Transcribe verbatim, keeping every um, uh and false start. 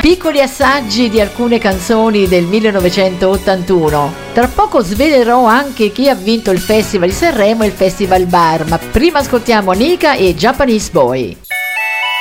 piccoli assaggi di alcune canzoni del millenovecentottantuno. Tra poco svelerò anche chi ha vinto il Festival di Sanremo e il Festival Bar, ma prima ascoltiamo Nika e Japanese Boy.